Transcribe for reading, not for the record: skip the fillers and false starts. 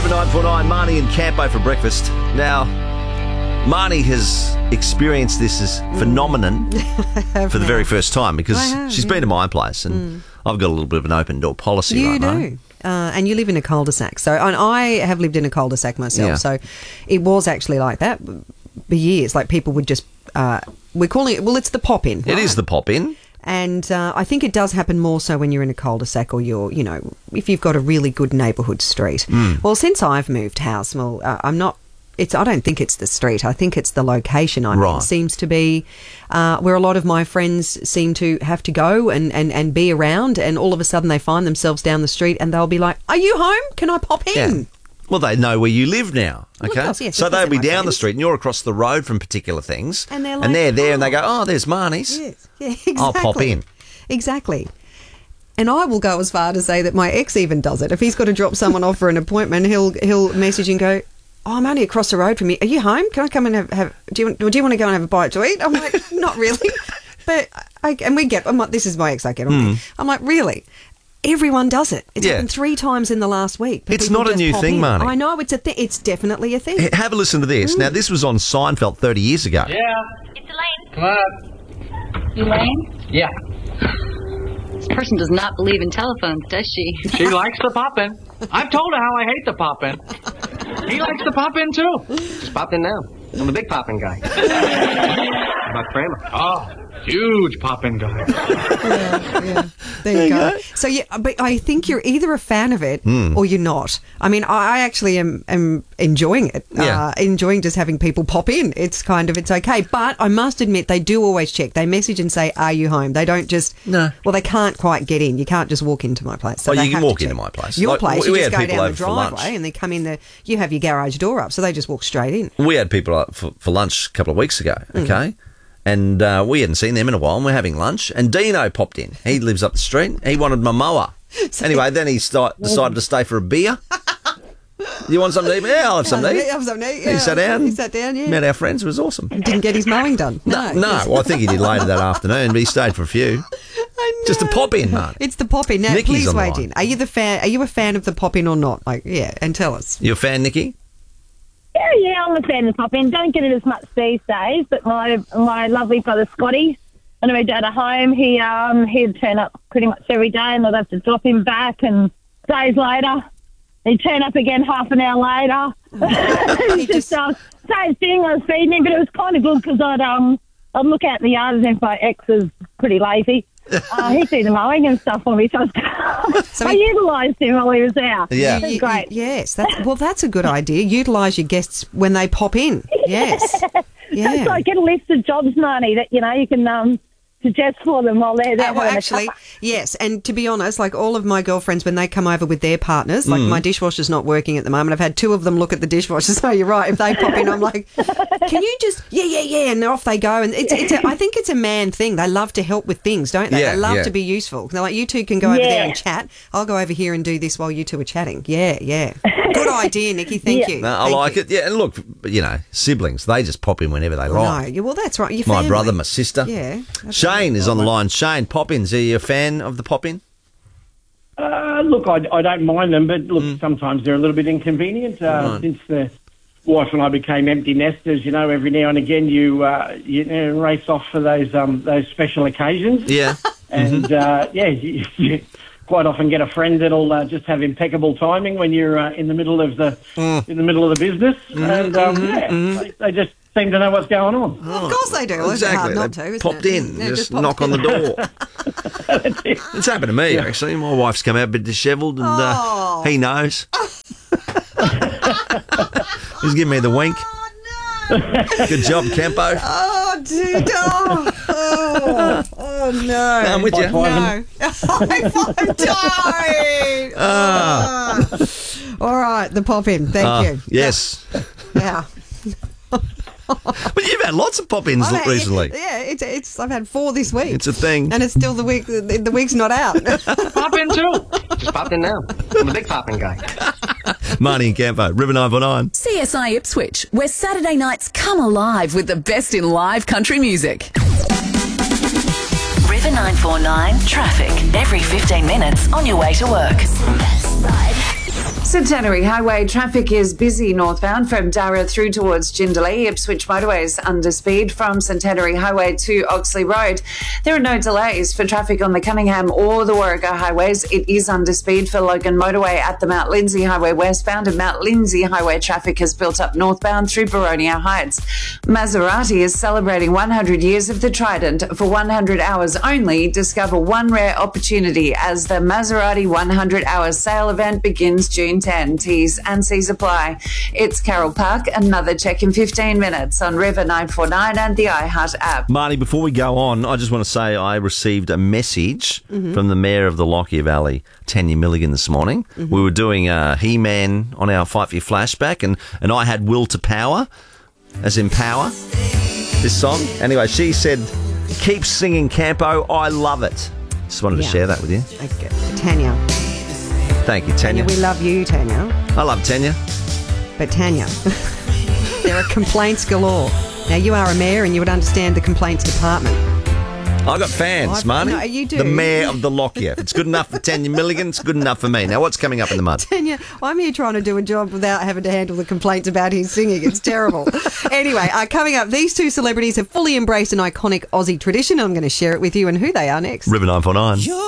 River 949, Marnie and Campo for breakfast. Now, Marnie has experienced this as phenomenon for the very first time because she's been to my place and I've got a little bit of an open door policy right now. You do. And you live in a cul-de-sac. So, and I have lived in a cul-de-sac myself. So it was actually like that for years. Like people would just, we're calling it, well, it's the pop-in. It is the pop-in. And I think it does happen more so when you're in a cul-de-sac or you're, you know, if you've got a really good neighbourhood street. Well, since I've moved house, well, I'm not, I don't think it's the street. I think it's the location. I mean, seems to be where a lot of my friends seem to have to go and be around, and all of a sudden they find themselves down the street and they'll be like, "Are you home? Can I pop in?" Yeah. Well, they know where you live now, okay? Well, of course, yes, so they'll be my down friends. the street and you're across the road from particular things, And they're and they're like, there and they go, "Oh, there's Marnie's. Yes. Yeah, exactly. I'll pop in." Exactly. And I will go as far to say that my ex even does it. If he's got to drop someone off for an appointment, he'll message and go, "Oh, I'm only across the road from you. Are you home? Can I come and have do you want to go and have a bite to eat?" I'm like, "Not really." But I'm like, this is my ex I get on. I'm like, "Really?" Everyone does it. It's happened 3 times in the last week. It's not a new thing, Marnie. I know, it's a thing. It's definitely a thing. Have a listen to this. Now, this was on Seinfeld 30 years ago. Yeah. It's Elaine. Come on. Elaine? Yeah. This person does not believe in telephones, does she? She likes the pop-in. I've told her how I hate the pop-in. He likes the pop-in, too. Just popped in now. I'm a big poppin' guy. How about Kramer? Oh, huge pop-in guy. Yeah. There you go. So, yeah, but I think you're either a fan of it or you're not. I mean, I actually am enjoying it. Enjoying just having people pop in. It's okay. But I must admit, they do always check. They message and say, "Are you home?" They don't just... No. Well, they can't quite get in. You can't just walk into my place. So Well, they you can have to walk into check. my place. Your Like, place, we you had just go people down the over for lunch. driveway and they come in you have your garage door up, so they just walk straight in. We had people up for lunch a couple of weeks ago, okay? And we hadn't seen them in a while, and we're having lunch, and Dino popped in. He lives up the street. He wanted my mower. Anyway, then he decided to stay for a beer. You want something to eat? Yeah, I'll have something to eat. Have something to eat, He sat down. He sat down, yeah. Met our friends. It was awesome. Didn't get his mowing done. No. Well, I think he did later that afternoon, but he stayed for a few. I know. Just a pop in, man. It's the pop in. Now, Nikki's please on the wait line. in. Are you a fan of the pop in or not? Like, yeah, and tell us. You a fan, Nikki? Yeah, I'm a fan of the pop-in. Don't get it as much these days, but my lovely brother Scotty, when we dad at home, he'd turn up pretty much every day, and I'd have to drop him back, and days later, he'd turn up again half an hour later. It's just same thing. I was feeding him, but it was kind of good because I'd look out in the yard, and if my ex was pretty lazy, he'd do the mowing and stuff for me, so I utilised him while he was there. Yeah. It was great. Yes, that's a good idea. Utilise your guests when they pop in. Yes. Yeah. It's like get a list of jobs, Marnie, that, you can suggest for them while they're there. Well, actually, yes. And to be honest, like all of my girlfriends, when they come over with their partners, like my dishwasher's not working at the moment. I've had 2 of them look at the dishwasher. So you're right. If they pop in, I'm like, can you just, yeah. And off they go. And I think it's a man thing. They love to help with things, don't they? Yeah, they love yeah. to be useful. They're like, you two can go over there and chat. I'll go over here and do this while you two are chatting. Yeah. Good idea, Nikki. Thank you. No, I like it. Yeah, and look, siblings, they just pop in whenever they like. No, well, that's right. Your My family. brother, my sister. Yeah. Shane is on the line. Shane, pop-ins. Are you a fan of the pop-in? Look, I don't mind them, but look, sometimes they're a little bit inconvenient. Since the wife and I became empty nesters, every now and again you race off for those special occasions. Yeah. And you quite often get a friend that'll just have impeccable timing when you're in the middle of the business, and they just seem to know what's going on. Of course they do. Exactly. It's hard not They to, isn't popped it? in, Yeah, just popped knock in. on the door. It's happened to me, actually. My wife's come out a bit dishevelled, and he knows. He's giving me the wink. Good job, Campo. Oh, dude. Oh, no. I'm with you. No. High five time. All right, the pop-in. Thank you. Yes. Yeah. But you've had lots of pop-ins recently. Yeah, it's. I've had 4 this week. It's a thing. And it's still the week. The week's not out. Pop in, too. Just popped in now. I'm a big poppin' guy. Marnie and Campo, River 949. CSI Ipswich, where Saturday nights come alive with the best in live country music. River 949 traffic every 15 minutes on your way to work. Centenary Highway traffic is busy northbound from Darra through towards Jindalee. Ipswich motorways under speed from Centenary Highway to Oxley Road. There are no delays for traffic on the Cunningham or the Warrego highways. It is under speed for Logan motorway at the Mount Lindsay Highway westbound, and Mount Lindsay Highway traffic has built up northbound through Boronia Heights. Maserati is celebrating 100 years of the Trident. For 100 hours only, discover one rare opportunity as the Maserati 100 Hours sale event begins June 10. T's and C's apply. It's Carol Park. Another check in 15 minutes on River 949 and the iHeart app. Marnie, before we go on, I just want to say I received a message from the Mayor of the Lockyer Valley, Tanya Milligan, this morning. We were doing He-Man on our Fight For Your flashback, and I had Will to Power, as in power, this song. Anyway, she said, keep singing, Campo. I love it. Just wanted to share that with you. Okay. Tanya. Thank you, Tanya. We love you, Tanya. I love Tanya. But Tanya, there are complaints galore. Now, you are a mayor and you would understand the complaints department. I got fans, Marnie. No, you do. The Mayor of the Lockyer. If it's good enough for Tanya Milligan, it's good enough for me. Now, what's coming up in the mud? Tanya, I'm here trying to do a job without having to handle the complaints about his singing. It's terrible. Anyway, coming up, these two celebrities have fully embraced an iconic Aussie tradition. I'm going to share it with you and who they are next. River 949.